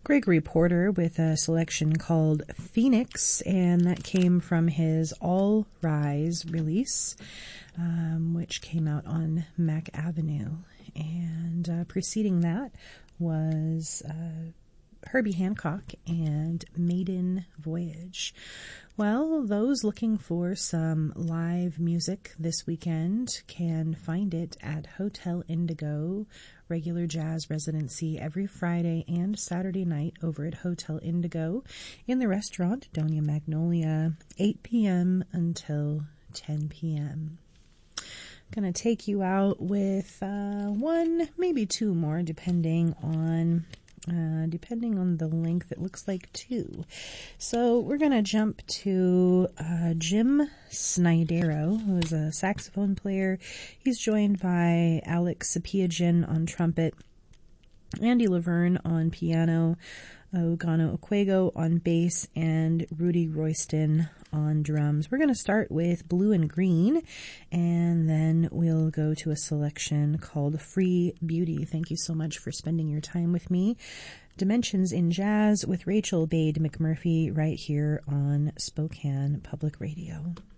Gregory Porter with a selection called Phoenix, and that came from his All Rise release, which came out on Mac Avenue. And preceding that was Herbie Hancock and Maiden Voyage. Well, those looking for some live music this weekend can find it at Hotel Indigo, regular jazz residency every Friday and Saturday night over at Hotel Indigo in the restaurant Doña Magnolia, 8 p.m. until 10 p.m. Gonna take you out with one, maybe two more, depending on the length. It looks like two. So we're gonna jump to Jim Snydero, who is a saxophone player. He's joined by Alex Sapiajan on trumpet, Andy Laverne on piano, Ogano Okwego on bass, and Rudy Royston on drums. We're going to start with Blue and Green, and then we'll go to a selection called Free Beauty. Thank you so much for spending your time with me. Dimensions in Jazz with Rachel Bade McMurphy right here on Spokane Public Radio.